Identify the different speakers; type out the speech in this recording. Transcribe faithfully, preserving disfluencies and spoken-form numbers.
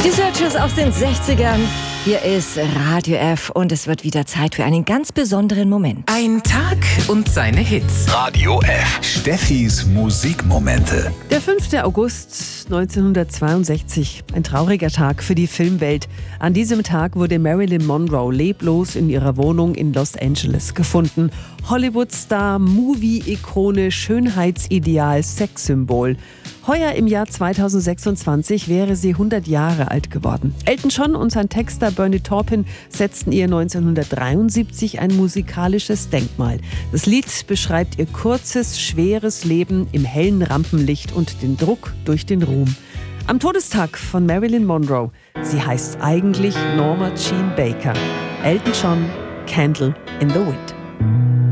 Speaker 1: Die Searchers aus den sechzigern. Hier ist Radio F und es wird wieder Zeit für einen ganz besonderen Moment.
Speaker 2: Ein Tag und seine Hits.
Speaker 3: Radio F. Steffis Musikmomente.
Speaker 4: Der fünfte August neunzehnhundertzweiundsechzig. Ein trauriger Tag für die Filmwelt. An diesem Tag wurde Marilyn Monroe leblos in ihrer Wohnung in Los Angeles gefunden. Hollywood-Star, Movie-Ikone, Schönheitsideal, Sexsymbol. Heuer im Jahr zweitausendsechsundzwanzig wäre sie hundert Jahre alt geworden. Elton John und sein Texter Bernie Taupin setzten ihr neunzehnhundertdreiundsiebzig ein musikalisches Denkmal. Das Lied beschreibt ihr kurzes, schweres Leben im hellen Rampenlicht und den Druck durch den Ruhm. Am Todestag von Marilyn Monroe. Sie heißt eigentlich Norma Jean Baker. Elton John, Candle in the Wind.